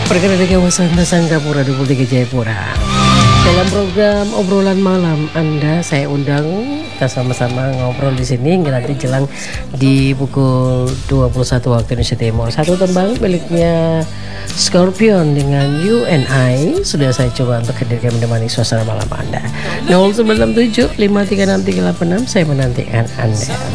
Bergerak dari kawasan Sanggapura 23 Jayapura. Dalam program obrolan malam Anda, saya undang kita sama-sama ngobrol di sini nanti jelang di pukul 21 waktu Indonesia Timur. Satu tembang miliknya Scorpion dengan You and I sudah saya coba untuk hadirkan menemani suasana malam Anda. 097 536 386, saya menantikan Anda.